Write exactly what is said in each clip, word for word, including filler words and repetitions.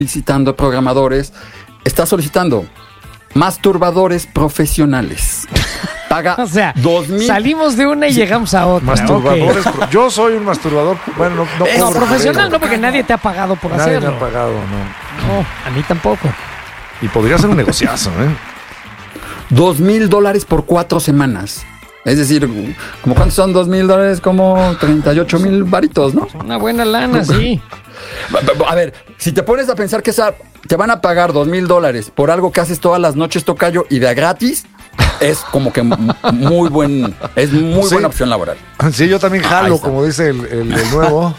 solicitando programadores, está solicitando masturbadores profesionales. Paga O sea, dos mil. salimos de una y llegamos a otra. Masturbadores. Ok. pro- Yo soy un masturbador. Bueno, no, no, No, cobro por profesional ello. no, porque nadie te ha pagado por Nadie me hacerlo. ha pagado, no. No, a mí tampoco. Y podría ser un negociazo, ¿eh? Dos mil dólares por cuatro semanas. Es decir, ¿como cuántos son dos mil dólares? Como treinta y ocho mil varitos, ¿no? Una buena lana, sí. A ver, si te pones a pensar que esa, te van a pagar dos mil dólares por algo que haces todas las noches, tocayo, y de a gratis, es como que muy buen, es muy Sí. buena opción laboral. Sí, yo también Ahí jalo, está. como dice el, el- el nuevo.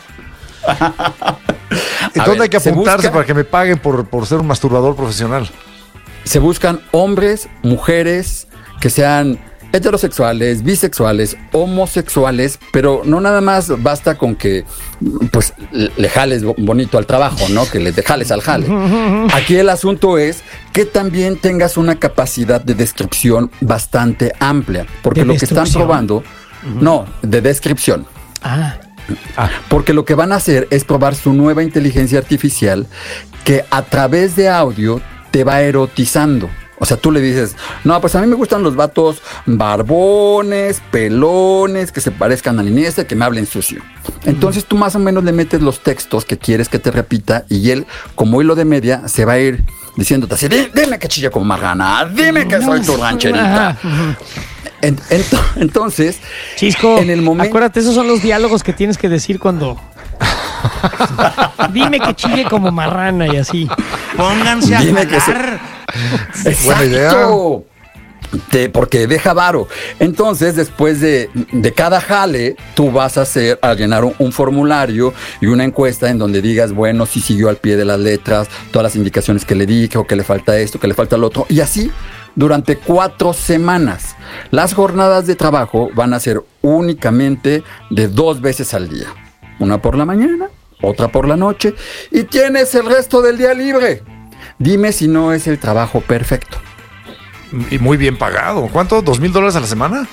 ¿Y A dónde ver, hay que se apuntarse busca- para que me paguen por, por ser un masturbador profesional? Se buscan hombres, mujeres que sean heterosexuales, bisexuales, homosexuales, pero no nada más basta con que pues le jales bo- bonito al trabajo, ¿no? Que le jales al jale. Aquí el asunto es que también tengas una capacidad de descripción bastante amplia, porque ¿De lo que están destrucción? probando, no, de descripción. Ah, Porque lo que van a hacer es probar su nueva inteligencia artificial que a través de audio te va erotizando. O sea, tú le dices, no, pues a mí me gustan los vatos barbones, pelones, que se parezcan a Iniesta, que me hablen sucio. Entonces tú más o menos le metes los textos que quieres que te repita y él, como hilo de media, se va a ir diciéndote así, "Di- dime que chilla como marrana, dime que soy tu rancherita". Ajá. En- ento- entonces, Chisco, en el momento... acuérdate, esos son los diálogos que tienes que decir cuando... Dime que chille como marrana y así. Pónganse a Dime que se- jalar. Buena idea. ¡Exacto! Te- porque deja varo. Entonces, después de, de cada jale, tú vas a hacer, a llenar un, un formulario y una encuesta en donde digas, bueno, si siguió al pie de las letras, todas las indicaciones que le dije, o que le falta esto, que le falta lo otro, y así durante cuatro semanas. Las jornadas de trabajo van a ser únicamente de dos veces al día. Una por la mañana, otra por la noche, y tienes el resto del día libre. Dime si no es el trabajo perfecto. Y muy bien pagado. ¿Cuánto? ¿Dos mil dólares a la semana?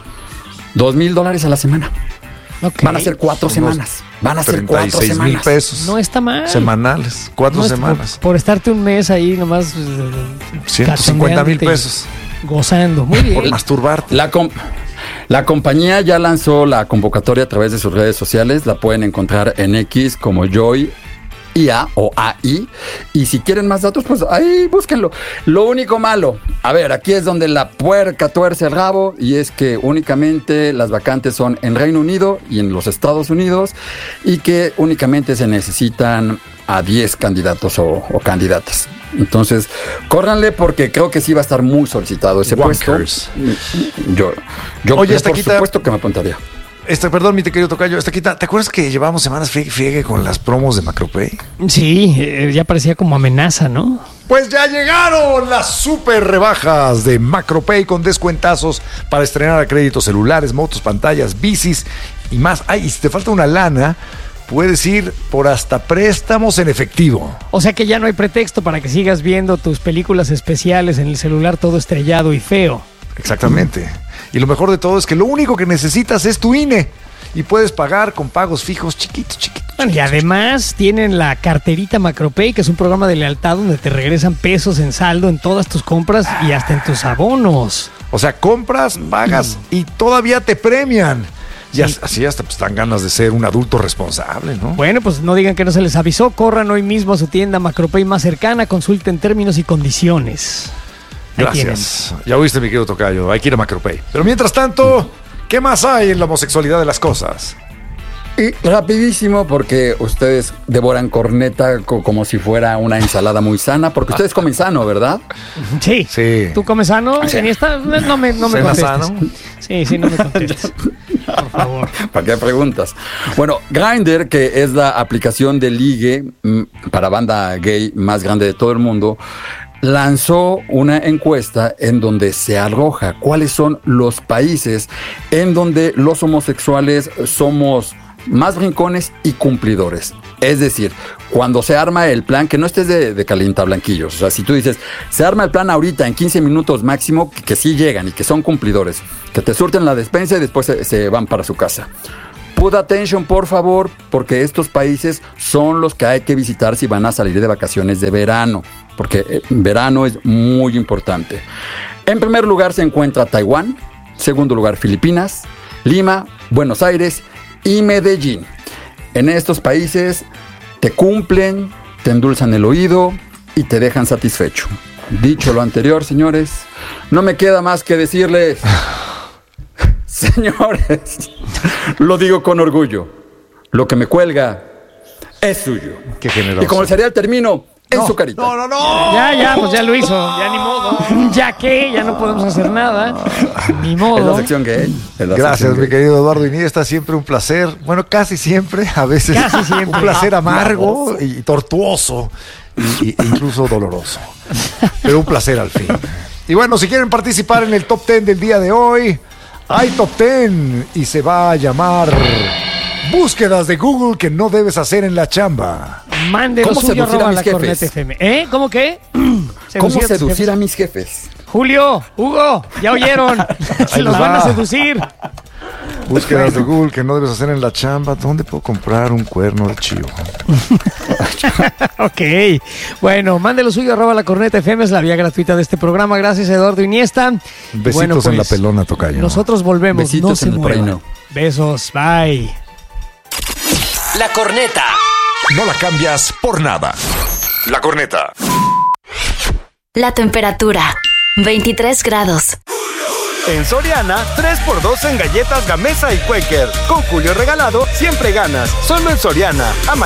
Dos mil dólares a la semana. Ok. Van a ser cuatro Son unos semanas. Van a ser treinta y cuatro seis mil semanas. pesos. No está mal. Semanales. Cuatro No es- semanas. Por, por estarte un mes ahí nomás. eh, ciento cincuenta mil cachondeándote y pesos. Gozando. Muy bien. Por masturbarte. La, com- la compañía ya lanzó la convocatoria a través de sus redes sociales. La pueden encontrar en X como Joy I A o A I. Y si quieren más datos, pues ahí búsquenlo. Lo único malo, a ver, aquí es donde la puerca tuerce el rabo, y es que únicamente las vacantes son en Reino Unido y en los Estados Unidos, y que únicamente se necesitan a diez candidatos o, o candidatas. Entonces, córranle porque creo que sí va a estar muy solicitado ese Wankers. puesto. Yo, yo Oye, yo esta por quita- supuesto que me apuntaría. Este, perdón, mi te querido tocayo, esta quita. ¿Te acuerdas que llevamos semanas friegue, friegue con las promos de Macropay? Sí, eh, ya parecía como amenaza, ¿no? Pues ya llegaron las super rebajas de Macropay con descuentazos para estrenar a créditos celulares, motos, pantallas, bicis y más. Ay, y si te falta una lana, puedes ir por hasta préstamos en efectivo. O sea que ya no hay pretexto para que sigas viendo tus películas especiales en el celular todo estrellado y feo. Exactamente. Y lo mejor de todo es que lo único que necesitas es tu I N E y puedes pagar con pagos fijos chiquitos, chiquitos. Bueno, y además tienen la carterita Macropay, que es un programa de lealtad donde te regresan pesos en saldo en todas tus compras y hasta en tus abonos. O sea, compras, pagas y todavía te premian. Y as- así hasta pues, dan ganas de ser un adulto responsable, ¿no? Bueno, pues no digan que no se les avisó, corran hoy mismo a su tienda Macropay más cercana, consulten términos y condiciones. Ahí Gracias. Ya oíste, mi querido tocayo. Hay que ir a Macropay. Pero mientras tanto, ¿qué más hay en la homosexualidad de las cosas? Y rapidísimo, porque ustedes devoran corneta co- como si fuera una ensalada muy sana, porque ustedes comen sano, ¿verdad? tienen. Sí. Sí. ¿Tú comes sano? Iniesta? No no me, no me ¿Cena contestes. sano? Sí, sí, no me contestes. Por favor. ¿Para qué preguntas? Bueno, Grindr, que es la aplicación de ligue mm, para banda gay más grande de todo el mundo, lanzó una encuesta en donde se arroja cuáles son los países en donde los homosexuales somos más rincones y cumplidores. Es decir, cuando se arma el plan, que no estés de, de calientablanquillos. O sea, si tú dices, se arma el plan ahorita en quince minutos máximo, que, que sí llegan y que son cumplidores, que te surten la despensa y después se, se van para su casa. Put attention, por favor, porque estos países son los que hay que visitar si van a salir de vacaciones de verano, porque verano es muy importante. En primer lugar se encuentra Taiwán, segundo lugar Filipinas, Lima, Buenos Aires y Medellín. En estos países te cumplen, te endulzan el oído y te dejan satisfecho. Dicho lo anterior, señores, no me queda más que decirles... Señores, lo digo con orgullo. Lo que me cuelga es suyo. Qué generoso. Y como el cereal termino en no, su carita. No, no, no. Ya, ya, pues ya lo hizo. Ya ni modo. Ya que, ya no podemos hacer nada. Ni modo. Es la sección gay. Es la Gracias, sección mi gay. querido Eduardo Iniesta. Siempre un placer. Bueno, casi siempre. A veces Casi siempre. un placer Ah, amargo y tortuoso. Y, y- e incluso doloroso. Pero un placer al fin. Y bueno, si quieren participar en el top ten del día de hoy, hay top ten y se va a llamar Búsquedas de Google que no debes hacer en la chamba. Mande lo ¿Cómo suyo seducir a arroba mis la jefes? corneta F M. ¿Eh? ¿Cómo qué? ¿Cómo a tus seducir jefes. a mis jefes? Julio, Hugo, ya oyeron. Se los les van a va. seducir. Búsquedas de Google que no debes hacer en la chamba. ¿Dónde puedo comprar un cuerno de chivo? Ok. Bueno, mande lo suyo arroba la corneta F M. Es la vía gratuita de este programa. Gracias, Eduardo Iniesta. Y Besitos bueno, en la pues, pelona, tocayo. Nosotros volvemos. Besitos no se en el muevan. reino. Besos. Bye. La corneta. No la cambias por nada. La corneta. La temperatura, veintitrés grados. En Soriana, tres por dos en galletas Gamesa y Quaker. Con Julio regalado, siempre ganas. Solo en Soriana. A